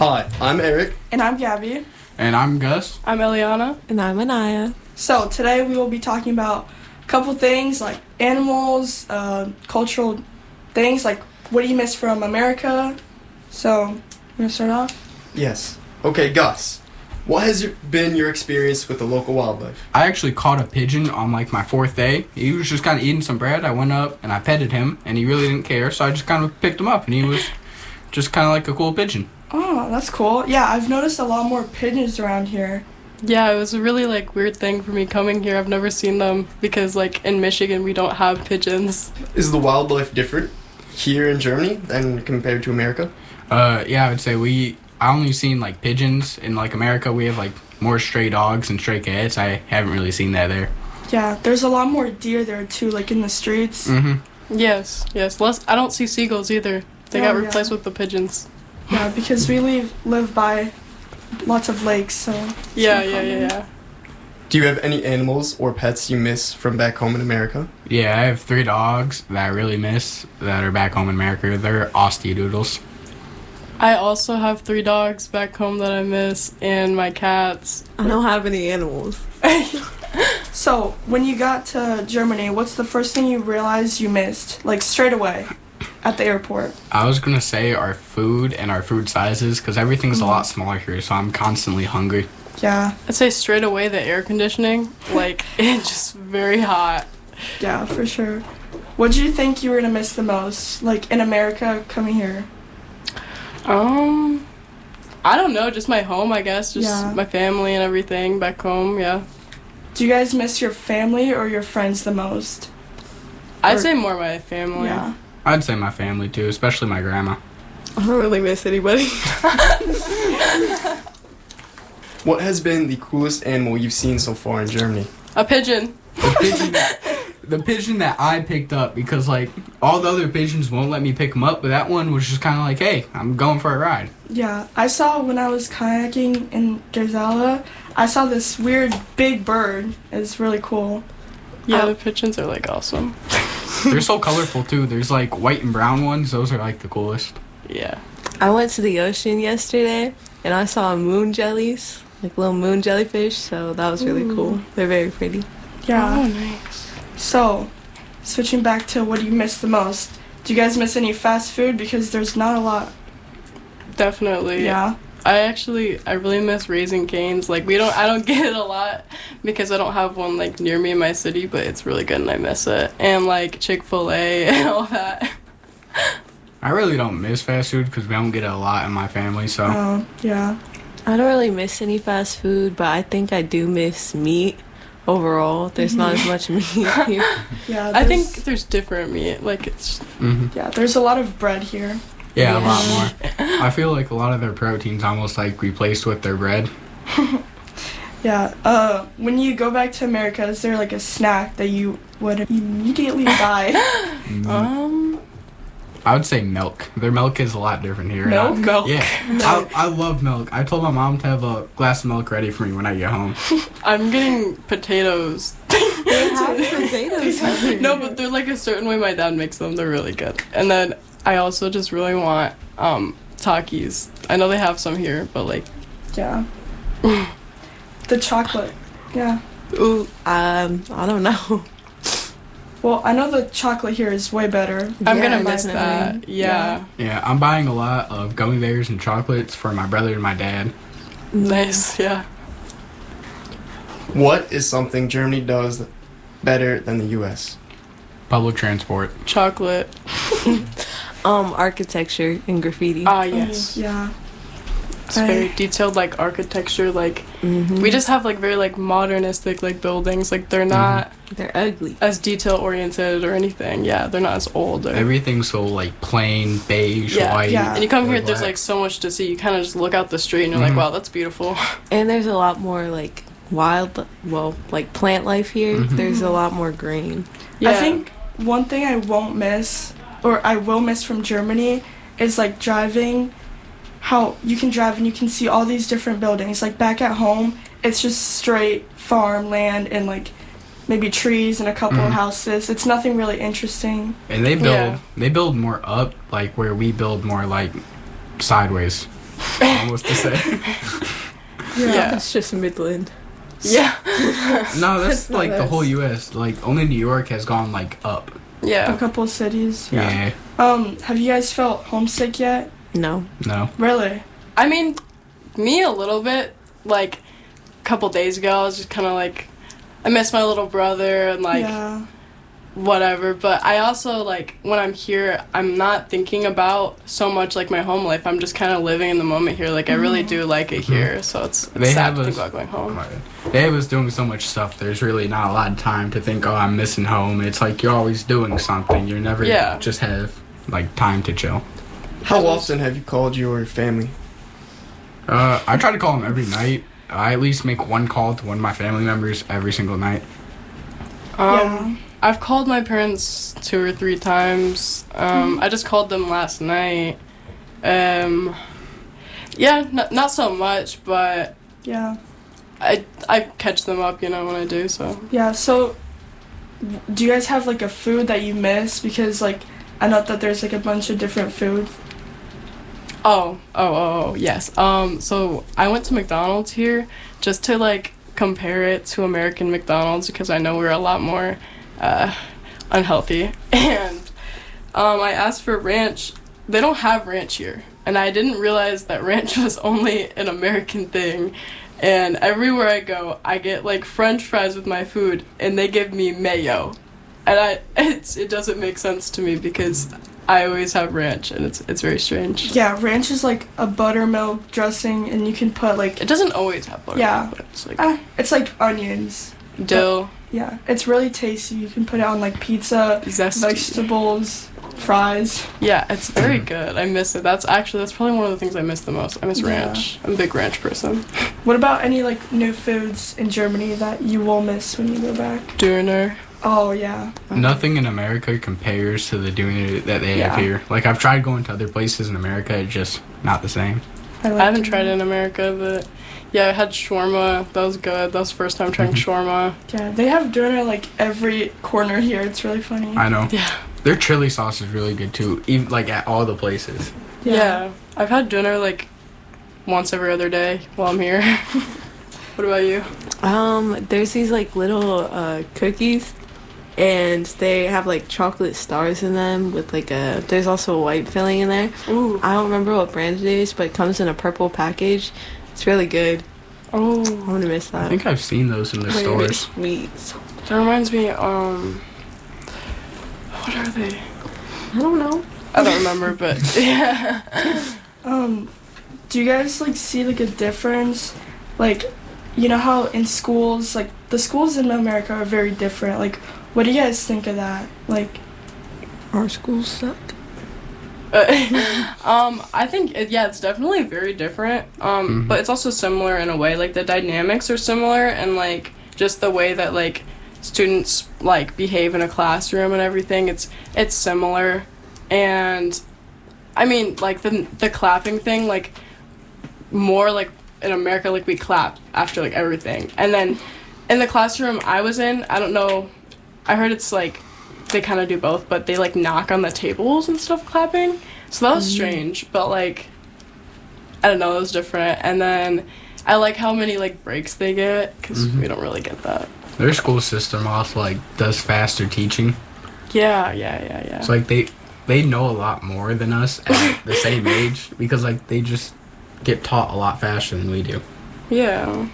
Hi, I'm Eric. And I'm Gabby. And I'm Gus. I'm Eliana. And I'm Anaya. So today we will be talking about a couple things like animals, cultural things, like what do you miss from America? So, you want to start off? Yes. Okay, Gus. What has been your experience with the local wildlife? I actually caught a pigeon on like my fourth day. He was just kind of eating some bread. I went up and I petted him and he really didn't care. So I just kind of picked him up and he was just kind of like a cool pigeon. Oh, that's cool. Yeah, I've noticed a lot more pigeons around here. Yeah, it was a really weird thing for me coming here. I've never seen them because in Michigan we don't have pigeons. Is the wildlife different here in Germany than compared to America? Yeah, I would say I only seen pigeons. In America we have more stray dogs and stray cats. I haven't really seen that there. Yeah, there's a lot more deer there too, in the streets. Mm-hmm. Yes. I don't see seagulls either. They got replaced with the pigeons. Yeah, because we live by lots of lakes, so... Yeah. Do you have any animals or pets you miss from back home in America? Yeah, I have 3 dogs that I really miss that are back home in America. They're Aussie Doodles. I also have 3 dogs back home that I miss, and my cats. I don't have any animals. So, when you got to Germany, what's the first thing you realized you missed? Straight away, at the airport. I was going to say our food and our food sizes, because everything's a lot smaller here, so I'm constantly hungry. Yeah. I'd say straight away the air conditioning. It's just very hot. Yeah, for sure. What did you think you were going to miss the most, in America coming here? I don't know, just my home, I guess. Just my family and everything back home, yeah. Do you guys miss your family or your friends the most? I'd say more my family. Yeah. I'd say my family, too, especially my grandma. I don't really miss anybody. What has been the coolest animal you've seen so far in Germany? A pigeon. The pigeon that I picked up, because all the other pigeons won't let me pick them up, but that one was just kind of hey, I'm going for a ride. Yeah, I saw when I was kayaking in Gerzala, I saw this weird big bird. It's really cool. Yeah, the pigeons are awesome. They're so colorful too. There's white and brown ones. Those are the coolest. Yeah. I went to the ocean yesterday and I saw moon jellies, little moon jellyfish, so that was really cool. They're very pretty. Yeah. Oh, nice. So, switching back to what do you miss the most? Do you guys miss any fast food? Because there's not a lot. Definitely. Yeah. I really miss Raising Cane's. I don't get it a lot because I don't have one near me in my city, but it's really good and I miss it. And Chick-fil-A and all that. I really don't miss fast food because we don't get it a lot in my family, so. Oh, yeah. I don't really miss any fast food, but I think I do miss meat. Overall, there's not as much meat here. Yeah, I think there's different meat. It's... Mm-hmm. Yeah, there's a lot of bread here. Yeah, a lot more. I feel a lot of their protein's almost replaced with their bread. Yeah. When you go back to America, is there a snack that you would immediately buy? I would say milk. Their milk is a lot different here. Milk? Milk. Yeah. I love milk. I told my mom to have a glass of milk ready for me when I get home. I'm getting potatoes. They have potatoes. No, but they're a certain way my dad makes them. They're really good. And then I also just really want Takis. I know they have some here, but Yeah. The chocolate. Yeah. Ooh, I don't know. Well, I know the chocolate here is way better. I'm Yeah, gonna miss definitely. that. Yeah. Yeah, I'm buying a lot of gummy bears and chocolates for my brother and my dad. Nice. Yeah. What is something Germany does better than the U.S.? Public transport. Chocolate. Architecture and graffiti. Ah, yes. Yeah. It's very detailed, architecture. We just have very modernistic buildings. They're not They're ugly. as detail oriented or anything. Yeah, they're not as old. Everything's so plain, beige, white. Yeah. And you come here, or there's black. so much to see. You kind of just look out the street and you're wow, that's beautiful. And there's a lot more wild, plant life here. Mhm. There's a lot more green. Yeah. I think one thing I won't miss, or I will miss from Germany, is driving. How you can drive and you can see all these different buildings. Back at home, it's just straight farmland and maybe trees and a couple of houses. It's nothing really interesting. And they build more up, where we build more sideways. almost to say. Yeah. That's just Midland. Yeah. No, that's not like the us. whole U.S. Like only New York has gone like up. A Yeah. couple of cities. Yeah. Have you guys felt homesick yet? No. No. Really? I mean, me a little bit. Like, a couple days ago, I was just kind of like, I miss my little brother and like yeah. whatever. But I also like when I'm here, I'm not thinking about so much like my home life. I'm just kind of living in the moment here. Like I really do like it here. So it's They sad have to think us- about going home. They have us doing so much stuff. There's really not a lot of time to think, oh, I'm missing home. It's like you're always doing something. You never Yeah. just have like time to chill. How often have you called your family? I try to call them every night. I at least make one call to one of my family members every single night. Yeah. I've called my parents 2 or 3 times. I just called them last night. Yeah, not so much, but Yeah. I catch them up, when I do. So Yeah. So, do you guys have like a food that you miss? Because like I know that there's like a bunch of different foods. Oh, yes. So I went to McDonald's here just to like compare it to American McDonald's because I know we're a lot more unhealthy. And I asked for ranch. They don't have ranch here, and I didn't realize that ranch was only an American thing. And everywhere I go, I get like French fries with my food, and they give me mayo, and it doesn't make sense to me because I always have ranch, and it's very strange. Yeah, ranch is like a buttermilk dressing, and you can put like It doesn't always have butter. Yeah. But it's like it's like onions. dill, Yeah, it's really tasty. You can put it on like pizza, zesty. vegetables, fries. Yeah, it's very good. I miss it. That's probably one of the things I miss the most. I miss Yeah. ranch. I'm a big ranch person. What about any like new foods in Germany that you will miss when you go back? Döner. Oh yeah. Nothing in America compares to the doing that they Yeah. have here. Like I've tried going to other places in America, it's just not the same. like I haven't it. tried it in America, but yeah, I had shawarma. That was good. That was the first time trying shawarma. Yeah, they have doner like every corner here. It's really funny. I know. Yeah. Their chili sauce is really good too, even like at all the places. Yeah. I've had dinner like once every other day while I'm here. What about you? There's these like little cookies, and they have like chocolate stars in them with like there's also a white filling in there. Ooh. I don't remember what brand it is, but it comes in a purple package. It's really good. I'm Oh. gonna miss that. I think I've seen those in the stores. Sweets. That reminds me, what are they? I don't know. I don't remember, but yeah. Do you guys like see like a difference? Like, you know how in schools, like the schools in America are very different. Like, what do you guys think of that? Like, Our schools suck. I think it's definitely very different. But it's also similar in a way. Like the dynamics are similar, and like just the way that like students like behave in a classroom and everything. It's similar, and I mean like the clapping thing. Like more like in America, like we clap after like everything, and then in the classroom I was in, I don't know. I heard it's like. They kind of do both, but they like knock on the tables and stuff clapping. So that was strange, but like I don't know, it was different. And then I like how many like breaks they get because we don't really get that. Their school system also like does faster teaching. Yeah. It's like they know a lot more than us at the same age because like they just get taught a lot faster than we do. Yeah.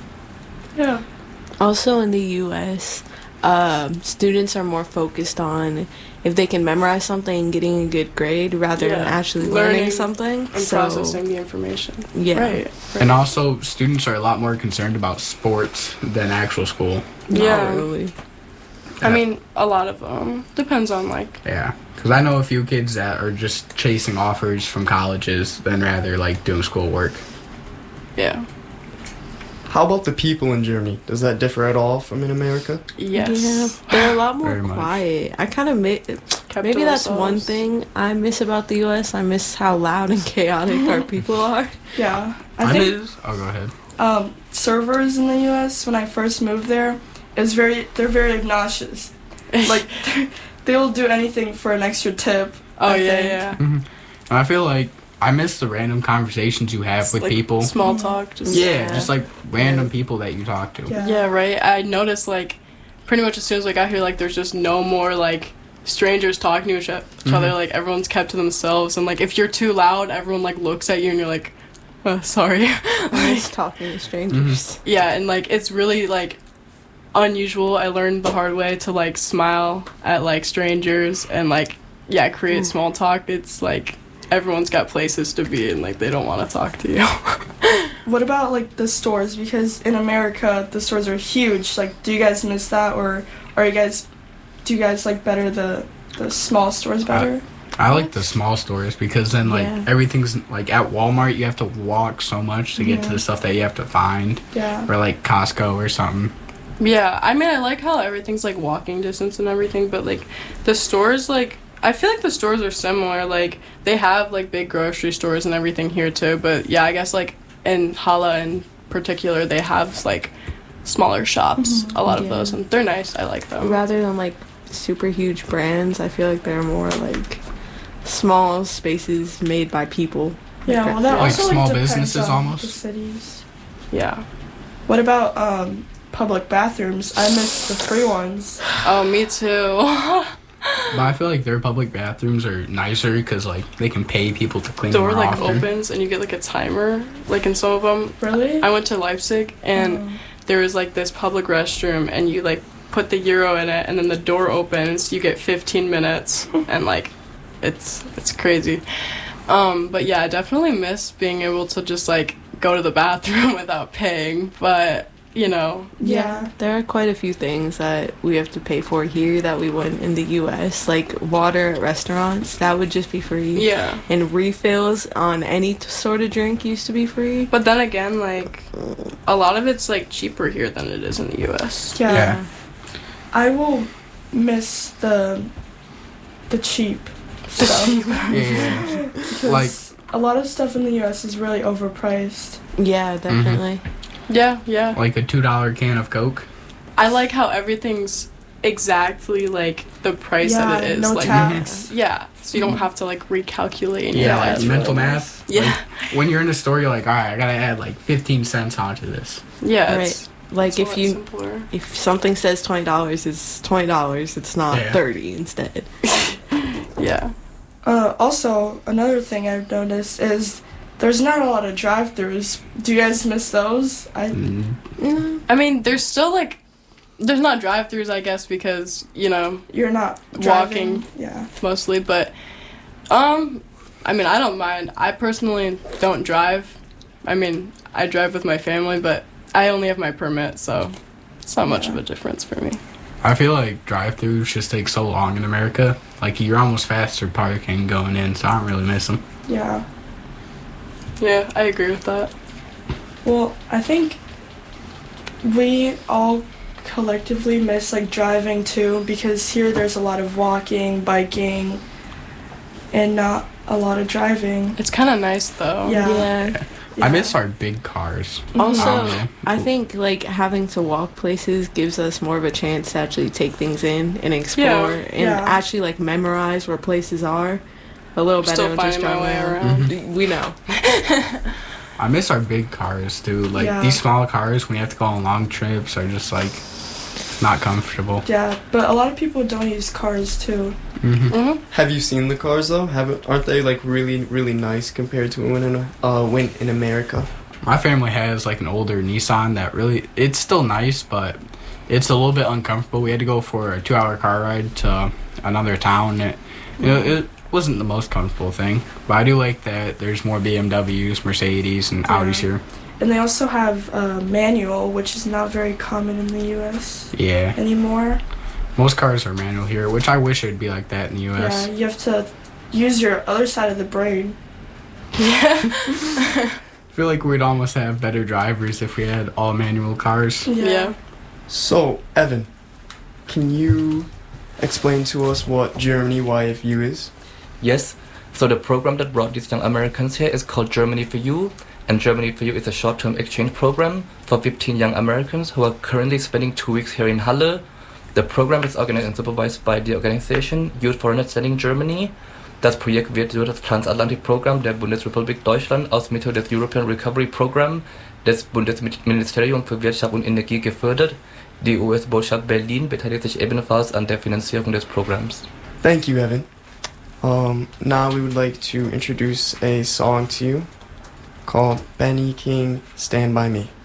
Also in the U.S., students are more focused on if they can memorize something and getting a good grade rather than Yeah. actually Learning learning something. And processing the information. Yeah. Right. And also, students are a lot more concerned about sports than actual school. Not Yeah. really. I mean, a lot of them. Depends on like. Yeah, because I know a few kids that are just chasing offers from colleges than rather like doing schoolwork. Yeah. How about the people in Germany? Does that differ at all from in America? Yes. Yeah, they're a lot more Very much. quiet. I kind of Kept maybe to that's one themselves. thing I miss about the U.S. I miss how loud and chaotic our people are. yeah, I think Oh, go ahead. servers in the U.S. when I first moved there is they're very obnoxious. Like they'll do anything for an extra tip. Oh I yeah, think. yeah. And I feel like I miss the random conversations you have Just, with like, people. Small talk. Just Yeah, just like random people that you talk to. Yeah. Yeah, right. I noticed like pretty much as soon as I got here, like there's just no more like strangers talking to each other. Like everyone's kept to themselves, and like if you're too loud, everyone like looks at you and you're like, sorry. I miss talking to strangers. Yeah, and like it's really like unusual. I learned the hard way to like smile at like strangers and like create small talk. It's like everyone's got places to be and like they don't want to talk to you. What about like the stores? Because in America the stores are huge. Like, do you guys miss that, or do you guys like better the small stores better? I like the small stores because then like everything's like at Walmart you have to walk so much to get to the stuff that you have to find. Yeah. Or like Costco or something. Yeah, I mean I like how everything's like walking distance and everything, but like the stores, like I feel like the stores are similar. Like they have like big grocery stores and everything here too, but yeah, I guess like in Hala in particular they have like smaller shops, a lot of those, and they're nice. I like them. Rather than like super huge brands, I feel like they're more like small spaces made by people. Yeah, well, that Like also small depends businesses on almost? the cities. Yeah. What about public bathrooms? I miss the free ones. Oh, me too. But I feel like their public bathrooms are nicer because like they can pay people to clean them Door more like often. opens and you get like a timer. Like in some of them, Really? I went to Leipzig and there was like this public restroom and you like put the euro in it and then the door opens. You get 15 minutes and like it's crazy. But yeah, I definitely miss being able to just like go to the bathroom without paying. But you know, Yeah. There are quite a few things that we have to pay for here that we wouldn't in the US. Like water at restaurants, that would just be free. yeah. And refills on any sort of drink used to be free. But then again, like a lot of it's like cheaper here than it is in the U.S. Yeah. Yeah. I will miss the cheap stuff. Yeah. Because Like- a lot of stuff in the US is really overpriced. Yeah, definitely. Yeah, yeah. Like a $2 can of Coke. I like how everything's exactly like the price that it is. no like tax. yeah, so you don't have to like recalculate. And Yeah, like, like mental math. Yeah. Like, when you're in a store, you're like, all right, I gotta add like 15 cents onto this. Yeah, Right. it's, Like it's a if lot you simpler. if something says $20, it's $20. It's not Yeah. 30 instead. Yeah. Also, another thing I've noticed is there's not a lot of drive-throughs. Do you guys miss those? I mean, there's still like there's not drive-throughs, I guess, because you know You're not driving. Walking. Yeah. mostly, but I mean, I don't mind. I personally don't drive. I mean, I drive with my family, but I only have my permit, so it's not much of a difference for me. I feel like drive-throughs just take so long in America. Like you're almost faster parking going in, so I don't really miss them. Yeah. Yeah, I agree with that. Well, I think we all collectively miss like driving too, because here there's a lot of walking, biking, and not a lot of driving. It's kind of nice though. Yeah. I miss our big cars. Also, I don't know. I think like having to walk places gives us more of a chance to actually take things in and explore and Yeah. actually like memorize where places are a little better Still than just finding my way driving around. We know. I miss our big cars too. Like Yeah. these small cars when you have to go on long trips are just like not comfortable. Yeah, but a lot of people don't use cars too. Have you seen the cars though? Aren't they like really really nice compared to when in America? My family has like an older Nissan that really it's still nice, but it's a little bit uncomfortable. We had to go for a 2-hour car ride to another town. It wasn't the most comfortable thing, but I do like that there's more BMWs, Mercedes, and Audis here. And they also have manual, which is not very common in the U.S. Yeah, anymore. most cars are manual here, which I wish it'd be like that in the Yeah, US. you have to use your other side of the brain. I feel like we'd almost have better drivers if we had all manual cars. Yeah. So Evan, can you explain to us what Germany YFU is? Yes, so the program that brought these young Americans here is called Germany for You, and Germany for You is a short-term exchange program for 15 young Americans who are currently spending 2 weeks here in Halle. The program is organized and supervised by the organization Youth Foreign Studying Germany, Das Projekt wird durch das Transatlantikprogramm der Bundesrepublik Deutschland aus Mitteln des European Recovery Program des Bundesministeriums für Wirtschaft und Energie gefördert. Die US-Botschaft Berlin beteiligt sich ebenfalls an der Finanzierung des Programms. Thank you, Evan. Now we would like to introduce a song to you called Benny King, Stand By Me.